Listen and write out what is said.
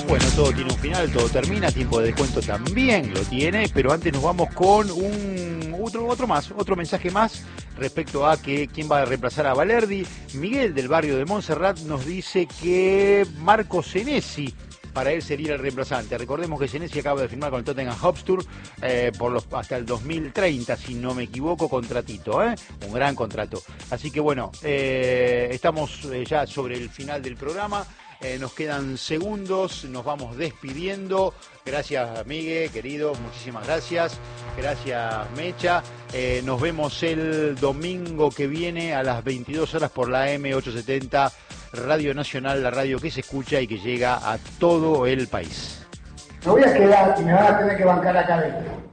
Bueno, todo tiene un final, todo termina, tiempo de descuento también lo tiene, pero antes nos vamos con otro mensaje más respecto a quién va a reemplazar a Balerdi. Miguel del barrio de Montserrat nos dice que Marco Senesi para él sería el reemplazante. Recordemos que Senesi acaba de firmar con el Tottenham Hotspur hasta el 2030, si no me equivoco, contratito, un gran contrato. Así que bueno, estamos ya sobre el final del programa. Nos quedan segundos, nos vamos despidiendo. Gracias, Miguel, querido, muchísimas gracias. Gracias, Mecha. Nos vemos el domingo que viene a las 22 horas por la M870, Radio Nacional, la radio que se escucha y que llega a todo el país. Me voy a quedar y me van a tener que bancar acá adentro.